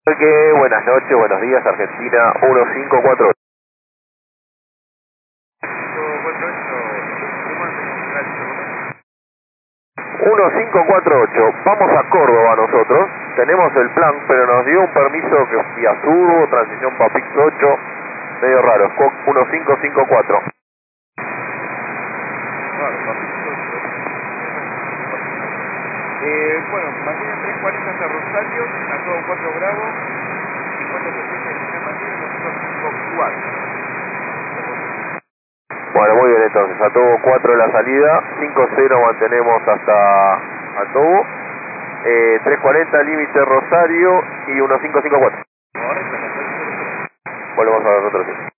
Buenas noches, buenos días, Argentina 1548. 1548, vamos a Córdoba nosotros, tenemos el plan, pero nos dio un permiso que vía turbo, transición Papix 8, medio raro, 1554. Bueno, mantiene 340 hasta Rosario, a todo 4 grados, 50% de final mantiene, nosotros 54. Bueno, muy bien entonces, a todo 4 la salida, 50 mantenemos hasta Atobo, 340 límite Rosario y 1554. Correcto. Volvemos a nosotros.